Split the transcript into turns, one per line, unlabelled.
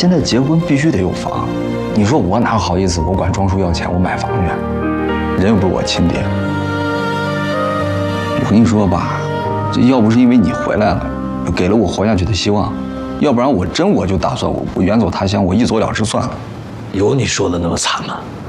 现在结婚必须得有房，你说我哪好意思？我管庄叔要钱，我买房去，人又不是我亲爹。我跟你说吧，这要不是因为你回来了，给了我活下去的希望，要不然我就打算我远走他乡，我一走了之算了。
有你说的那么惨吗？